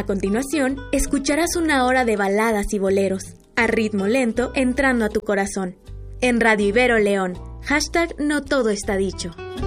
continuación, escucharás una hora de baladas y boleros, a ritmo lento entrando a tu corazón. En Radio Ibero León, #No Todo Está Dicho.